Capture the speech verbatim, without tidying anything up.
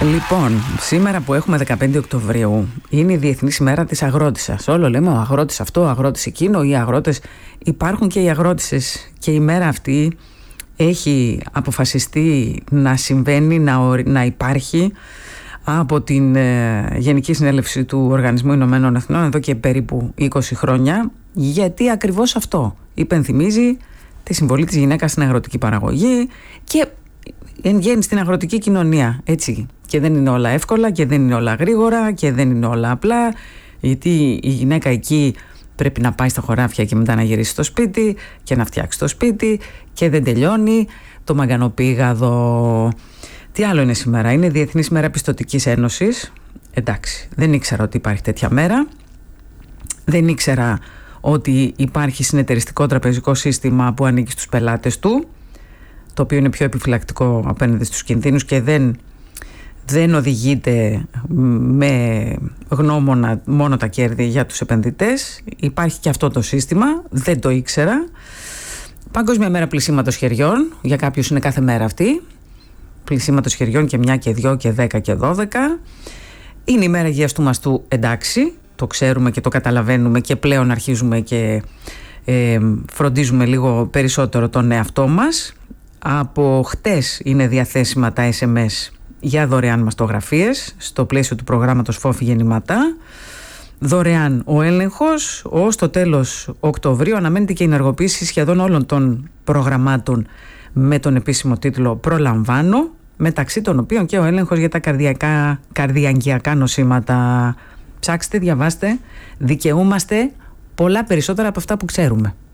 Λοιπόν, σήμερα που έχουμε δεκαπέντε Οκτωβρίου είναι η Διεθνής ημέρα της αγρότισσας. Όλο λέμε ο αγρότης αυτό, ο αγρότης εκείνο, οι αγρότες. Υπάρχουν και οι αγρότισσες και η μέρα αυτή έχει αποφασιστεί να συμβαίνει, να, να υπάρχει από την ε, Γενική Συνέλευση του Οργανισμού Ηνωμένων Εθνών εδώ και περίπου είκοσι χρόνια, γιατί ακριβώς αυτό υπενθυμίζει τη συμβολή της γυναίκας στην αγροτική παραγωγή και εν γέννη στην αγροτική κοινωνία, έτσι. Και δεν είναι όλα εύκολα και δεν είναι όλα γρήγορα και δεν είναι όλα απλά, γιατί η γυναίκα εκεί πρέπει να πάει στα χωράφια και μετά να γυρίσει στο σπίτι και να φτιάξει το σπίτι και δεν τελειώνει το μαγκανοπήγαδο. Τι άλλο είναι σήμερα? Είναι Διεθνής ημέρα Πιστωτικής Ένωσης. Εντάξει, δεν ήξερα ότι υπάρχει τέτοια μέρα. Δεν ήξερα ότι υπάρχει συνεταιριστικό τραπεζικό σύστημα που ανήκει στους πελάτες του, το οποίο είναι πιο επιφυλακτικό απέναντι στους κινδύνους και δεν, δεν οδηγείται με γνώμονα μόνο τα κέρδη για τους επενδυτές. Υπάρχει και αυτό το σύστημα, δεν το ήξερα. Παγκόσμια μέρα πλυσίματος χεριών, για κάποιους είναι κάθε μέρα αυτή. Πλυσίματος χεριών και μια και δυο και δέκα και δώδεκα. Είναι η μέρα υγείας του μαστού, εντάξει, το ξέρουμε και το καταλαβαίνουμε και πλέον αρχίζουμε και ε, φροντίζουμε λίγο περισσότερο τον εαυτό μας. Από χτες είναι διαθέσιμα τα ες εμ ες για δωρεάν μαστογραφίες στο πλαίσιο του προγράμματος Φόφη Γεννηματά. Δωρεάν ο έλεγχος. Ως το τέλος Οκτωβρίου αναμένεται και η ενεργοποίηση σχεδόν όλων των προγραμμάτων με τον επίσημο τίτλο «Προλαμβάνω», μεταξύ των οποίων και ο έλεγχος για τα καρδιακά, καρδιαγγειακά νοσήματα. Ψάξτε, διαβάστε, δικαιούμαστε πολλά περισσότερα από αυτά που ξέρουμε.